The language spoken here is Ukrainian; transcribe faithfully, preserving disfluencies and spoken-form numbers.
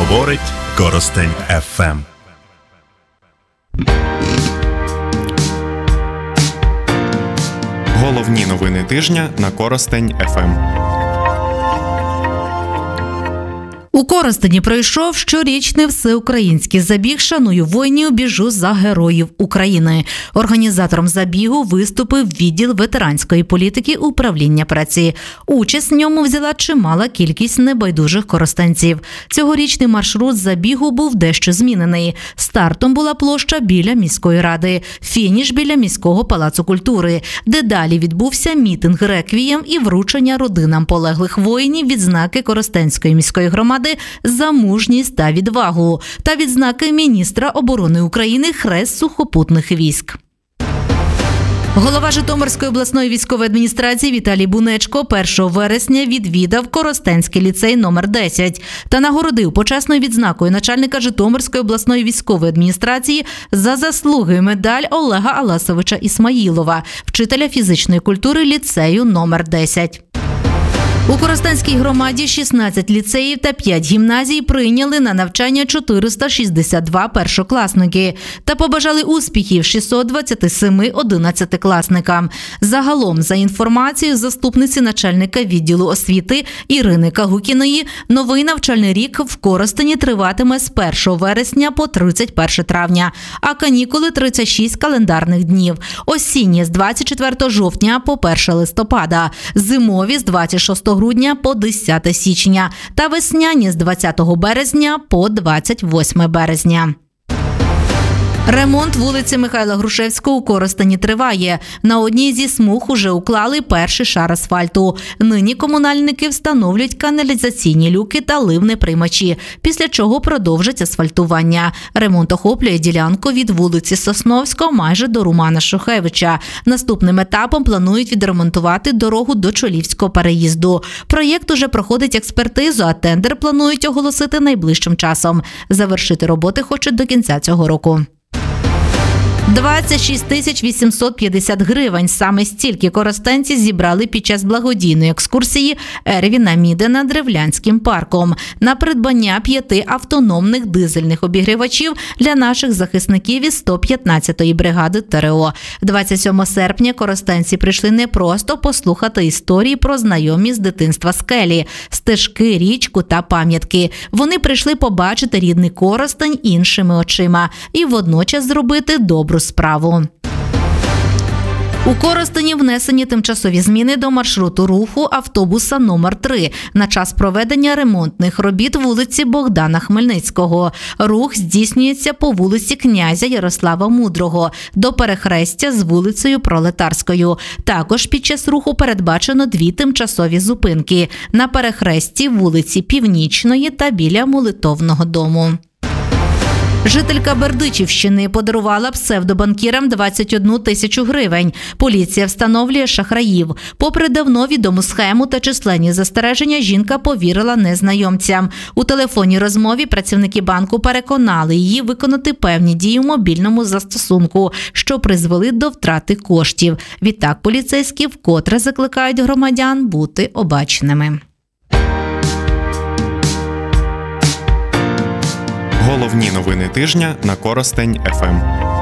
Говорить Коростень еф ем. Головні новини тижня на Коростень еф ем. У Коростені пройшов щорічний всеукраїнський забіг «Шаную воїнів, біжу за героїв України». Організатором забігу виступив відділ ветеранської політики управління праці. Участь в ньому взяла чимала кількість небайдужих коростенців. Цьогорічний маршрут забігу був дещо змінений. Стартом була площа біля міської ради, фініш біля міського палацу культури, де далі відбувся мітинг-реквієм і вручення родинам полеглих воїнів відзнаки Коростенської міської громади за мужність та відвагу та відзнаки міністра оборони України «Хрест сухопутних військ». Голова Житомирської обласної військової адміністрації Віталій Бунечко першого вересня відвідав Коростенський ліцей номер десять та нагородив почесною відзнакою начальника Житомирської обласної військової адміністрації за заслуги медаль Олега Аласовича Ісмаїлова, вчителя фізичної культури ліцею номер десять. У Коростенській громаді шістнадцять ліцеїв та п'ять гімназій прийняли на навчання чотириста шістдесят два першокласники та побажали успіхів шістсот двадцяти семи одинадцятикласникам. Загалом, за інформацією заступниці начальника відділу освіти Ірини Кагукіної, новий навчальний рік в Коростені триватиме з першого вересня по тридцять перше травня, а канікули – тридцять шість календарних днів. Осінні – з двадцять четвертого жовтня по перше листопада, зимові – з двадцять шостого грудня по десяте січня та весняні з двадцятого березня по двадцять восьме березня. Ремонт вулиці Михайла Грушевського у Коростені триває. На одній зі смуг уже уклали перший шар асфальту. Нині комунальники встановлюють каналізаційні люки та ливни приймачі, після чого продовжать асфальтування. Ремонт охоплює ділянку від вулиці Сосновського майже до Романа Шухевича. Наступним етапом планують відремонтувати дорогу до Чолівського переїзду. Проєкт уже проходить експертизу, а тендер планують оголосити найближчим часом. Завершити роботи хочуть до кінця цього року. двадцять шість тисяч вісімсот п'ятдесят гривень. Саме стільки коростенці зібрали під час благодійної екскурсії Ервіна Мідена Древлянським парком на придбання п'яти автономних дизельних обігрівачів для наших захисників із сто п'ятнадцятої бригади те ер о. двадцять сьомого серпня коростенці прийшли не просто послухати історії про знайомі з дитинства скелі, стежки, річку та пам'ятки. Вони прийшли побачити рідний Коростень іншими очима і водночас зробити добру справу. У Коростені внесені тимчасові зміни до маршруту руху автобуса номер три на час проведення ремонтних робіт вулиці Богдана Хмельницького. Рух здійснюється по вулиці князя Ярослава Мудрого до перехрестя з вулицею Пролетарською. Також під час руху передбачено дві тимчасові зупинки на перехресті вулиці Північної та біля Молитовного дому. Жителька Бердичівщини подарувала псевдобанкірам двадцять одну тисячу гривень. Поліція встановлює шахраїв. Попри давно відому схему та численні застереження, жінка повірила незнайомцям. У телефонній розмові працівники банку переконали її виконати певні дії в мобільному застосунку, що призвели до втрати коштів. Відтак поліцейські вкотре закликають громадян бути обачними. Головні новини тижня на Коростень еф ем.